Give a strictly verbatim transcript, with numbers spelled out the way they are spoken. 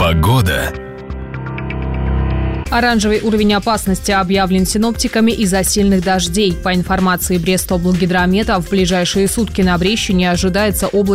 Погода. Оранжевый уровень опасности объявлен синоптиками из-за сильных дождей. По информации Брестоблгидромета, в ближайшие сутки на Брещине ожидается облачная